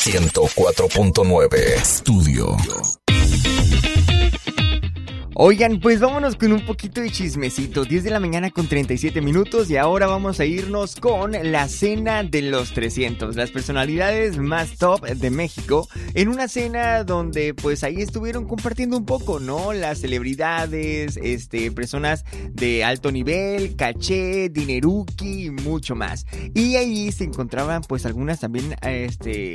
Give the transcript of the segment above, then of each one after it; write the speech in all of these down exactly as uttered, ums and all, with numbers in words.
ciento cuatro punto nueve Estudio. Oigan, pues vámonos con un poquito de chismecito. Diez de la mañana con treinta y siete minutos y ahora vamos a irnos con la cena de los trescientos. Las personalidades más top de México en una cena donde pues ahí estuvieron compartiendo un poco, ¿no? Las celebridades, este, personas de alto nivel, caché, dineruki y mucho más. Y ahí se encontraban pues algunas también, este,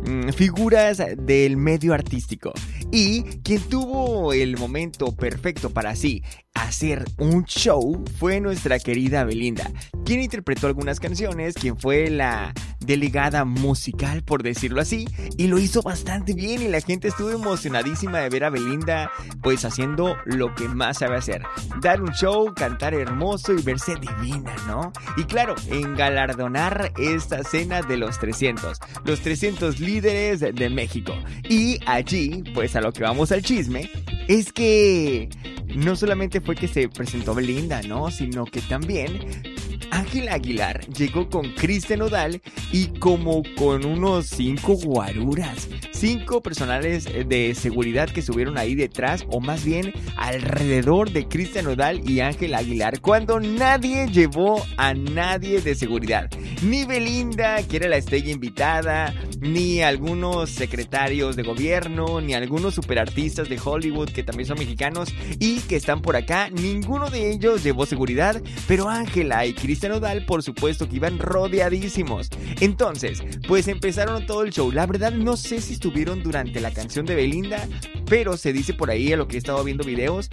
figuras del medio artístico. Y quien tuvo el momento perfecto para así hacer un show fue nuestra querida Belinda, quien interpretó algunas canciones, quien fue la delegada musical, por decirlo así, y lo hizo bastante bien y la gente estuvo emocionadísima de ver a Belinda pues haciendo lo que más sabe hacer, dar un show, cantar hermoso y verse divina, ¿no? Y claro, engalardonar esta cena de los trescientos, los trescientos líderes de México. Y allí, pues a lo que vamos al chisme, es que no solamente fue que se presentó Belinda, ¿no? Sino que también Ángela Aguilar llegó con Cristian Nodal y como con unos cinco guaruras, cinco personales de seguridad que subieron ahí detrás, o más bien alrededor de Cristian Nodal y Ángela Aguilar, cuando nadie llevó a nadie de seguridad, ni Belinda, que era la estrella invitada, ni algunos secretarios de gobierno, ni algunos superartistas de Hollywood que también son mexicanos y que están por acá. Ninguno de ellos llevó seguridad, pero Ángela y Cristian Nodal por supuesto que iban rodeadísimos. Entonces, pues empezaron todo el show. La verdad no sé si estuvieron durante la canción de Belinda, pero se dice por ahí, a lo que he estado viendo videos,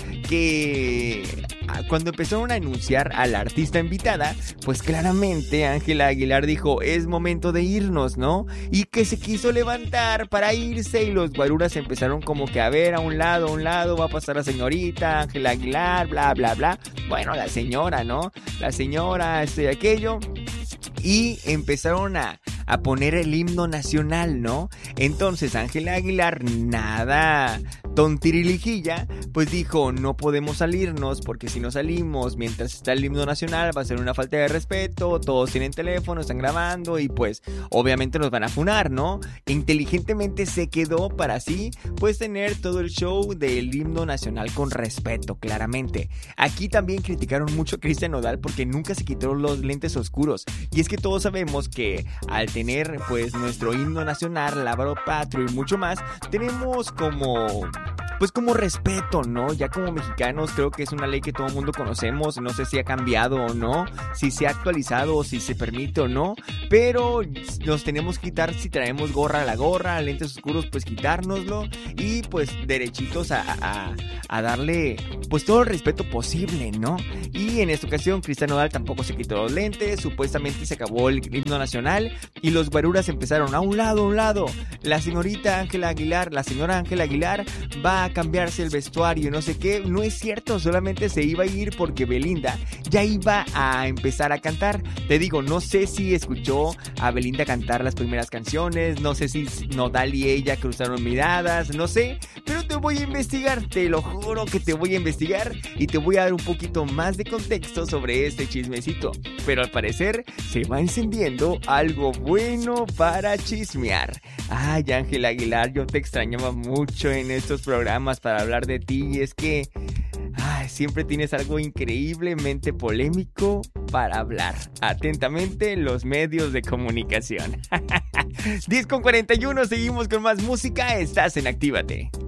que cuando empezaron a anunciar a la artista invitada, pues claramente Ángela Aguilar dijo, es momento de irnos, ¿no? Y que se quiso levantar para irse y los guaruras empezaron como que a ver a un lado, a un lado, va a pasar la señorita Ángela Aguilar, bla, bla, bla. Bueno, la señora, ¿no? La señora, este, aquello. Y empezaron a, a poner el himno nacional, ¿no? Entonces Ángela Aguilar, nada tontirilijilla, pues dijo, no podemos salirnos porque si no salimos mientras está el himno nacional va a ser una falta de respeto, todos tienen teléfono, están grabando y pues obviamente nos van a funar, ¿no? Inteligentemente se quedó para así pues tener todo el show del himno nacional con respeto, claramente. Aquí también criticaron mucho a Cristian Nodal porque nunca se quitó los lentes oscuros, y es que todos sabemos que al tener pues nuestro himno nacional, lábaro patrio y mucho más, tenemos como pues como respeto, ¿no? Ya como mexicanos creo que es una ley que todo el mundo conocemos, no sé si ha cambiado o no, si se ha actualizado o si se permite o no, pero nos tenemos que quitar, si traemos gorra, la gorra, lentes oscuros, pues quitárnoslo y pues derechitos a, a, a darle pues todo el respeto posible, ¿no? Y en esta ocasión Cristian Nodal tampoco se quitó los lentes, supuestamente se acabó el himno nacional y los guaruras empezaron a un lado, a un lado, la señorita Ángela Aguilar, la señora Ángela Aguilar va a cambiarse el vestuario, no sé qué. No es cierto, solamente se iba a ir porque Belinda ya iba a empezar a cantar. Te digo, no sé si escuchó a Belinda cantar las primeras canciones, no sé si Nodal y ella cruzaron miradas, no sé, pero te voy a investigar, te lo juro que te voy a investigar y te voy a dar un poquito más de contexto sobre este chismecito. Pero al parecer se va encendiendo algo bueno para chismear. Ay, Ángela Aguilar, yo te extrañaba mucho en estos programas para hablar de ti, y es que ay, siempre tienes algo increíblemente polémico para hablar. Atentamente, los medios de comunicación. diez con cuarenta y uno, seguimos con más música, estás en Actívate.